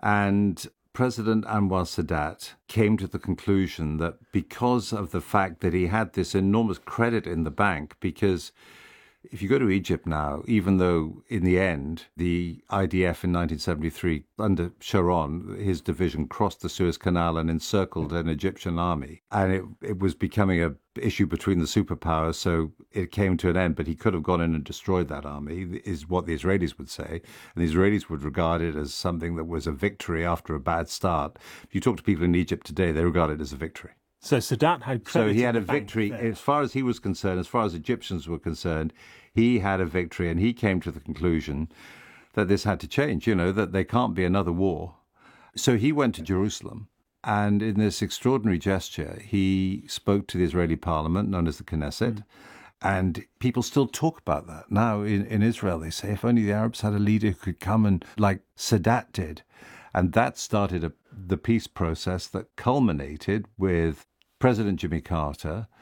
And President Anwar Sadat came to the conclusion that because of the fact that he had this enormous credit in the bank, because if you go to Egypt now, even though in the end the IDF in 1973 under Sharon, his division crossed the Suez Canal and encircled an Egyptian army, and it was becoming a issue between the superpowers, so it came to an end, but he could have gone in and destroyed that army, is what the Israelis would say. And the Israelis would regard it as something that was a victory after a bad start. If you talk to people in Egypt today, they regard it as a victory. So Sadat had So credit he in had the a bank victory there. as far as he was concerned, as far as Egyptians were concerned. He had a victory, and he came to the conclusion that this had to change, that there can't be another war. So he went to Jerusalem, and in this extraordinary gesture, he spoke to the Israeli parliament, known as the Knesset, and people still talk about that. Now in Israel, they say, if only the Arabs had a leader who could come and, like Sadat did. And that started the peace process that culminated with President Jimmy Carter